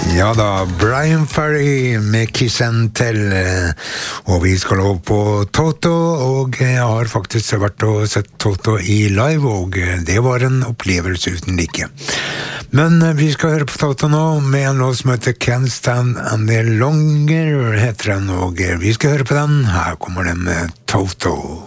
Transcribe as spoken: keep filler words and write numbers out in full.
Ja da, Brian Ferry med Kiss and Tell, og vi skal over på Toto, og jeg har faktisk vært og sett Toto i live, og det var en opplevelse uten like. Men vi skal høre på Toto nå med en låt som heter Can't Stand Any Longer, heter den, og vi skal høre på den. Her kommer den med Toto.